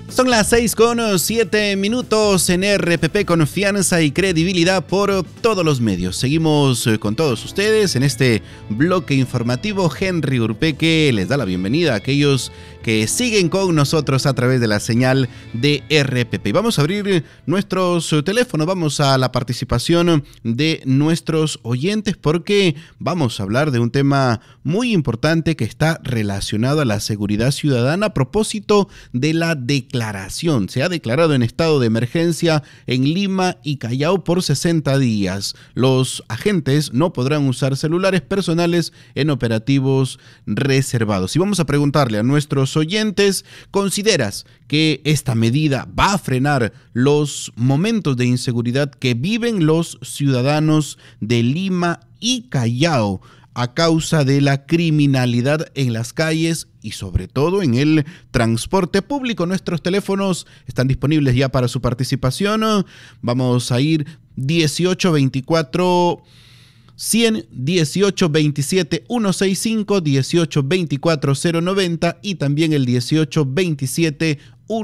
Son las 6:07 en RPP, confianza y credibilidad por todos los medios. Seguimos con todos ustedes en este bloque informativo. Henry Urpeque les da la bienvenida a aquellos que siguen con nosotros a través de la señal de RPP. Vamos a abrir nuestros teléfonos, vamos a la participación de nuestros oyentes porque vamos a hablar de un tema muy importante que está relacionado a la seguridad ciudadana a propósito de la declaración. Se ha declarado en estado de emergencia en Lima y Callao por 60 días. Los agentes no podrán usar celulares personales en operativos reservados. Y vamos a preguntarle a nuestros oyentes, ¿consideras que esta medida va a frenar los momentos de inseguridad que viven los ciudadanos de Lima y Callao a causa de la criminalidad en las calles y sobre todo en el transporte público? Nuestros teléfonos están disponibles ya para su participación. Vamos a ir 1824 100, 1827 165, 1824 090 y también el 1827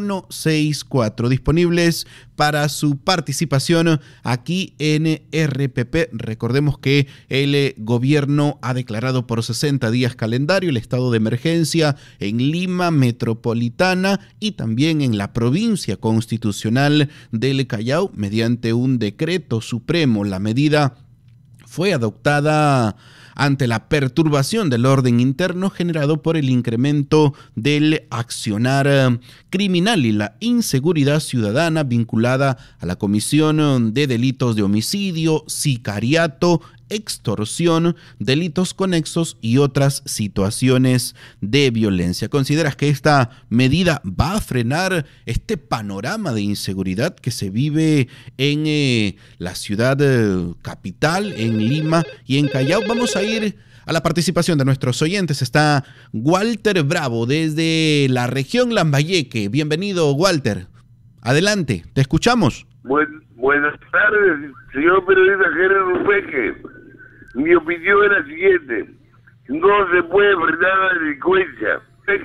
164, disponibles para su participación aquí en RPP. Recordemos que el gobierno ha declarado por 60 días calendario el estado de emergencia en Lima metropolitana y también en la provincia constitucional del Callao mediante un decreto supremo. La medida fue adoptada ante la perturbación del orden interno generado por el incremento del accionar criminal y la inseguridad ciudadana vinculada a la comisión de delitos de homicidio, sicariato, extorsión, delitos conexos y otras situaciones de violencia. ¿Consideras que esta medida va a frenar este panorama de inseguridad que se vive en la ciudad capital, en Lima y en Callao? Vamos a ir a la participación de nuestros oyentes. Está Walter Bravo desde la región Lambayeque. Bienvenido, Walter. Adelante, te escuchamos. Buenas tardes, señor periodista Henry Urpeque. Mi opinión es la siguiente: no se puede frenar la delincuencia.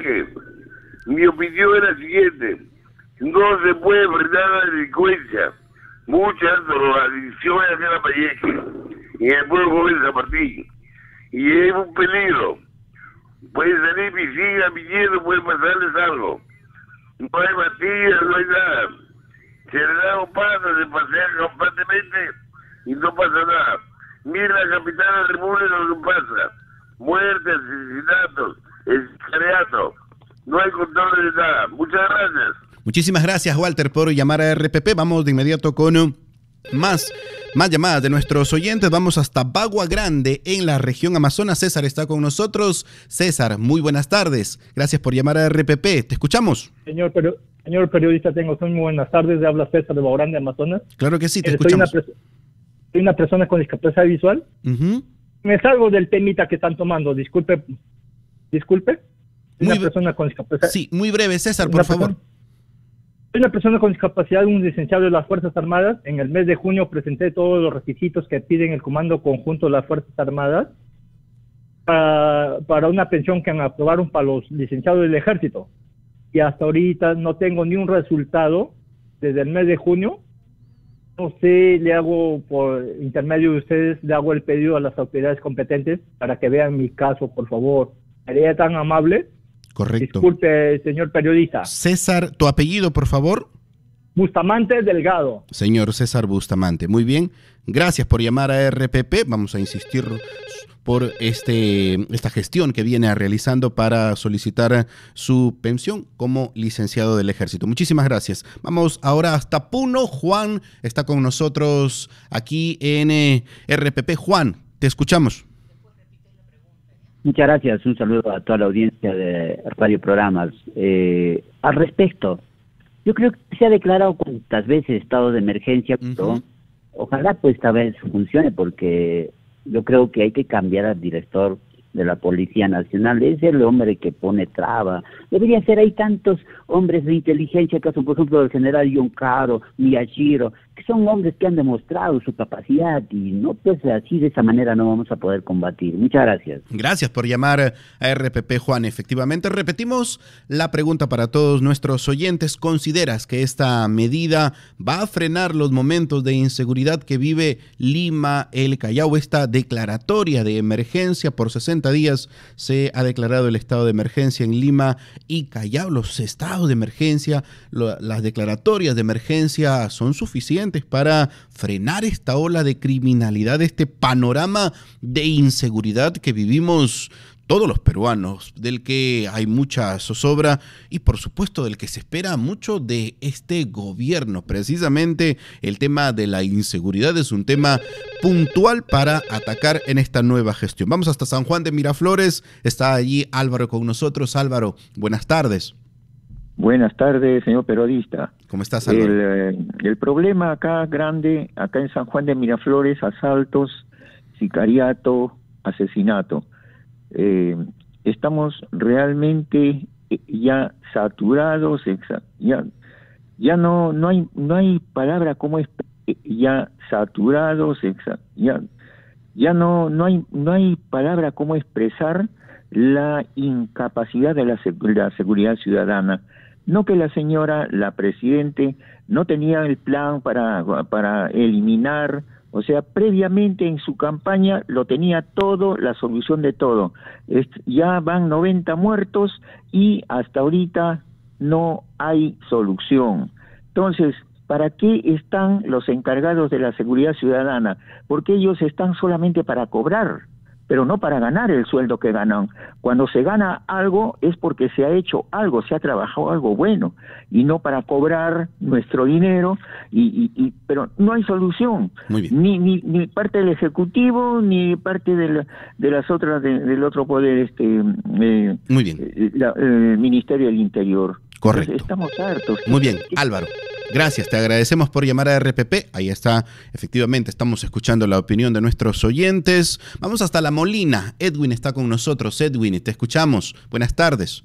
Mi opinión es la siguiente: no se puede frenar la delincuencia. Muchas drogadicciones en la Valleque y en el pueblo joven de San Martín. Y es un peligro. Puede salir piscina, viniendo, puede pasarles algo. No hay matillas, no hay nada. Se le da un paso, se pasea constantemente y no pasa nada. Mira la capital de la República lo que pasa: muertes, asesinatos, escariato. No hay control de nada. Muchas gracias. Muchísimas gracias, Walter, por llamar a RPP. Vamos de inmediato con más llamadas de nuestros oyentes. Vamos hasta Bagua Grande, en la región Amazonas. César está con nosotros. César, muy buenas tardes. Gracias por llamar a RPP. Te escuchamos. Señor periodista, muy buenas tardes. Habla César de Bagua Grande, Amazonas. Claro que sí, te escuchamos. Soy una persona con discapacidad visual. Me salgo del temita que están tomando. Disculpe. Una persona con discapacidad. Sí, muy breve, César, por favor. Soy una persona con discapacidad, un licenciado de las Fuerzas Armadas. En el mes de junio presenté todos los requisitos que piden el Comando Conjunto de las Fuerzas Armadas para una pensión que aprobaron para los licenciados del Ejército. Y hasta ahorita no tengo ni un resultado desde el mes de junio. No sé, le hago por intermedio de ustedes, le hago el pedido a las autoridades competentes para que vean mi caso, por favor. ¿Sería tan amable? Correcto. Disculpe, señor periodista. César, ¿tu apellido, por favor? Bustamante Delgado. Señor César Bustamante, muy bien. Gracias por llamar a RPP. Vamos a insistir por esta gestión que viene realizando para solicitar su pensión como licenciado del Ejército. Muchísimas gracias. Vamos ahora hasta Puno. Juan está con nosotros aquí en RPP. Juan, te escuchamos. Muchas gracias, un saludo a toda la audiencia de Radio Programas. Al respecto, yo creo que se ha declarado cuantas veces estado de emergencia, pero ojalá pues esta vez funcione, porque yo creo que hay que cambiar al director de la Policía Nacional. Es el hombre que pone traba. Debería ser, hay tantos hombres de inteligencia, caso por ejemplo del general John Caro, Miyashiro, que son hombres que han demostrado su capacidad y no, pues así de esa manera no vamos a poder combatir. Muchas gracias. Gracias por llamar a RPP, Juan. Efectivamente, repetimos la pregunta para todos nuestros oyentes. ¿Consideras que esta medida va a frenar los momentos de inseguridad que vive Lima, el Callao? Esta declaratoria de emergencia por 60 días se ha declarado el estado de emergencia en Lima y Callao. Los estados de emergencia, las declaratorias de emergencia son suficientes para frenar esta ola de criminalidad, este panorama de inseguridad que vivimos todos los peruanos, del que hay mucha zozobra y por supuesto del que se espera mucho de este gobierno. Precisamente el tema de la inseguridad es un tema puntual para atacar en esta nueva gestión. Vamos hasta San Juan de Miraflores, está allí Álvaro con nosotros. Álvaro, buenas tardes. Buenas tardes, señor periodista. ¿Cómo estás, Álvaro? El problema acá grande, acá en San Juan de Miraflores, asaltos, sicariato, asesinato. Estamos realmente ya saturados, ya no hay palabra como ya saturados, ya no hay palabra como expresar la incapacidad de la seguridad ciudadana. No que la señora, la presidente, no tenía el plan para eliminar, o sea, previamente en su campaña lo tenía todo, la solución de todo. Ya van 90 muertos y hasta ahorita no hay solución. Entonces, ¿para qué están los encargados de la seguridad ciudadana? Porque ellos están solamente para cobrar, pero no para ganar el sueldo que ganan. Cuando se gana algo es porque se ha hecho algo, se ha trabajado algo bueno, y no para cobrar nuestro dinero, pero no hay solución. Muy bien. Ni parte del Ejecutivo, ni parte de las otras, del otro poder, muy bien. El Ministerio del Interior. Correcto. Entonces, estamos hartos. Muy bien, Álvaro. Gracias, te agradecemos por llamar a RPP. Ahí está, efectivamente, estamos escuchando la opinión de nuestros oyentes. Vamos hasta La Molina. Edwin está con nosotros. Edwin, te escuchamos. Buenas tardes.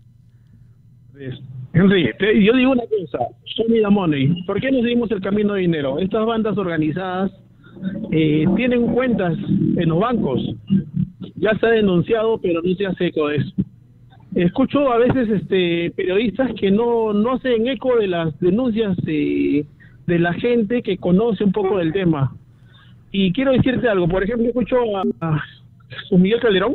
Henry, yo digo una cosa, show me the money. ¿Por qué no seguimos el camino de dinero? Estas bandas organizadas tienen cuentas en los bancos. Ya se ha denunciado, pero no se hace eco de eso. Escucho a veces periodistas que no hacen eco de las denuncias de la gente que conoce un poco del tema. Y quiero decirte algo, por ejemplo, escucho a Miguel Calderón,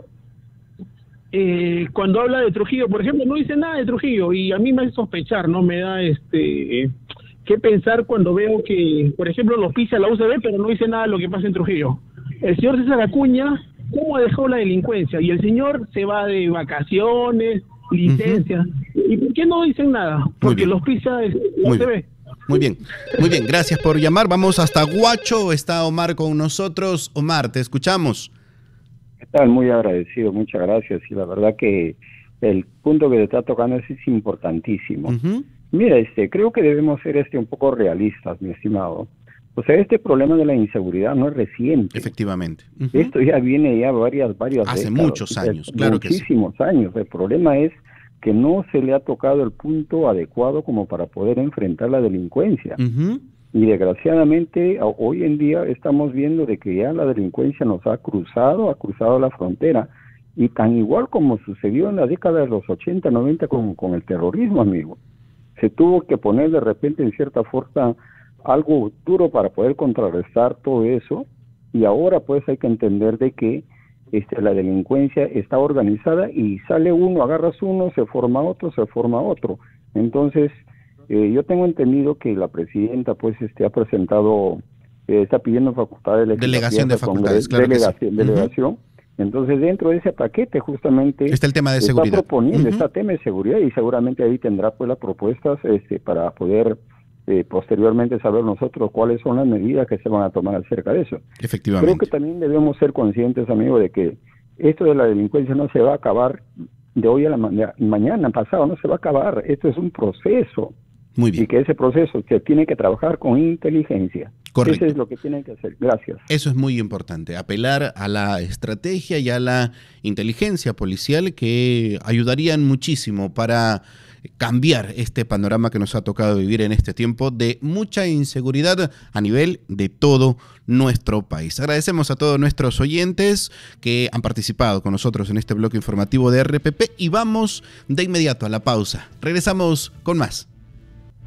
cuando habla de Trujillo, por ejemplo, no dice nada de Trujillo, y a mí me hace sospechar, ¿no? Me da qué pensar cuando veo que, por ejemplo, lo pisa la UCB, pero no dice nada de lo que pasa en Trujillo. El señor César Acuña, ¿cómo dejó la delincuencia? Y el señor se va de vacaciones, licencias. ¿Y por qué no dicen nada? Porque los pisa la UCB. Muy bien, gracias por llamar. Vamos hasta Huacho, está Omar con nosotros. Omar, te escuchamos. ¿Qué tal? Muy agradecido, muchas gracias. Y la verdad que el punto que te está tocando es importantísimo. Mira, creo que debemos ser un poco realistas, mi estimado. O sea, este problema de la inseguridad no es reciente. Efectivamente. Esto ya viene varias hace décadas. muchos años, claro que sí. Muchísimos años. El problema es que no se le ha tocado el punto adecuado como para poder enfrentar la delincuencia. Y desgraciadamente hoy en día estamos viendo de que ya la delincuencia nos ha cruzado la frontera, y tan igual como sucedió en la década de los 80, 90 con el terrorismo, amigo. Se tuvo que poner de repente en cierta forma algo duro para poder contrarrestar todo eso, y ahora pues hay que entender de que la delincuencia está organizada y sale uno, agarras uno, se forma otro. Entonces, yo tengo entendido que la presidenta pues ha presentado, está pidiendo facultades, delegación de facultades, claro, delegación. Entonces, dentro de ese paquete justamente está el tema de seguridad. Está proponiendo este tema de seguridad, y seguramente ahí tendrá pues las propuestas para poder posteriormente saber nosotros cuáles son las medidas que se van a tomar acerca de eso. Efectivamente. Creo que también debemos ser conscientes, amigo, de que esto de la delincuencia no se va a acabar de hoy a la mañana, pasado, no se va a acabar. Esto es un proceso. Muy bien. Y que ese proceso se tiene que trabajar con inteligencia. Correcto. Eso es lo que tienen que hacer. Gracias. Eso es muy importante, apelar a la estrategia y a la inteligencia policial, que ayudarían muchísimo para cambiar este panorama que nos ha tocado vivir en este tiempo de mucha inseguridad a nivel de todo nuestro país. Agradecemos a todos nuestros oyentes que han participado con nosotros en este bloque informativo de RPP y vamos de inmediato a la pausa. Regresamos con más.